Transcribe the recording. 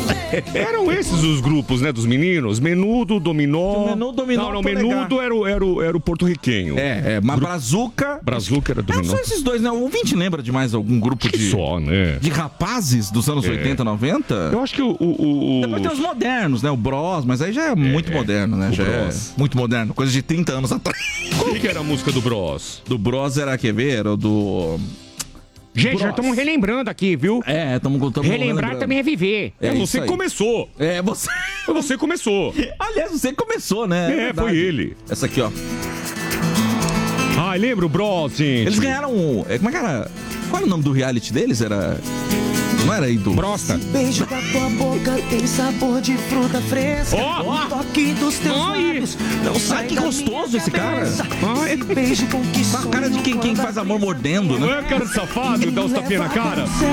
Eram esses os grupos, né, dos meninos? Menudo, Dominó. Não, Menudo era o porto-riquenho. Mas Brazuca. Brazuca era Dominó. Só esses dois, né? O ouvinte lembra de mais algum grupo de. Só, né? De rapazes dos anos 80, 90? Eu acho que Depois tem os modernos, né? O Bros, mas aí já é muito moderno, né? Já Bros. é muito moderno. Coisa de 30 anos atrás. Qual que era a música do Bros? Do Bros era, quer ver? Era o do. Gente, já estamos relembrando aqui, viu? Estamos contando. Relembrar também é viver. Você que começou. Você começou. Aliás, você começou, né? Foi ele. Essa aqui, ó. Lembra o Bros, gente? Eles ganharam. Como é que era? Qual era o nome do reality deles? Era. Não era aí do. Brosta. Beijo da tua boca tem sabor de fruta fresca. O toque dos teus lábios não sai que gostoso esse cara. Beijo com que a cara de quem faz amor mordendo, né? Não é cara de safado, dá uns tapinhas na cara?